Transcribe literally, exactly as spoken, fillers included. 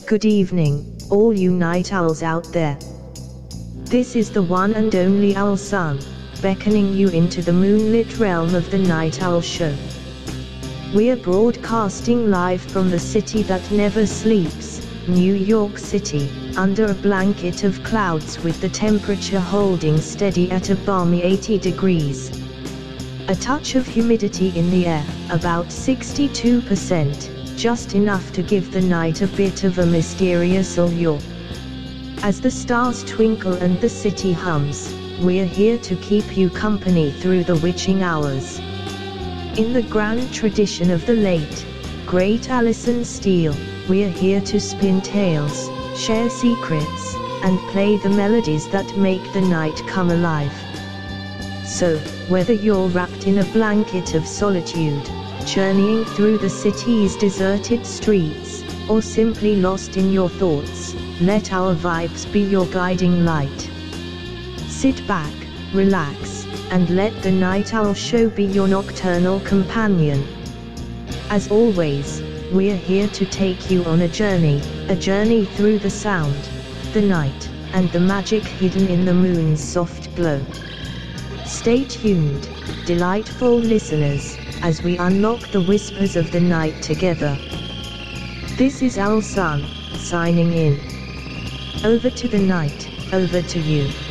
Good evening, all you night owls out there. This is the one and only Owl Sun, beckoning you into the moonlit realm of the Night Owl Show. We're broadcasting live from the city that never sleeps, New York City, under a blanket of clouds with the temperature holding steady at a balmy eighty degrees. A touch of humidity in the air, about sixty-two percent, just enough to give the night a bit of a mysterious allure. As the stars twinkle and the city hums, we're here to keep you company through the witching hours. In the grand tradition of the late, great Alison Steele, we're here to spin tales, share secrets, and play the melodies that make the night come alive. So, whether you're wrapped in a blanket of solitude, journeying through the city's deserted streets, or simply lost in your thoughts, let our vibes be your guiding light. Sit back, relax, and let the Night Owl Show be your nocturnal companion. As always, we're here to take you on a journey, a journey through the sound, the night, and the magic hidden in the moon's soft glow. Stay tuned, delightful listeners, as we unlock the whispers of the night together. This is Owl Sun, signing in. Over to the night, over to you.